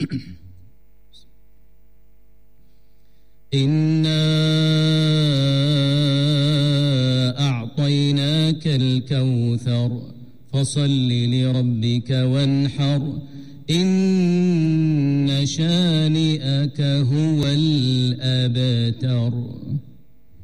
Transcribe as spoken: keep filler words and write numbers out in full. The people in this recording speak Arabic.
إنا أعطيناك الكوثر فصل لربك وانحر إن شانئك هو الأبتر.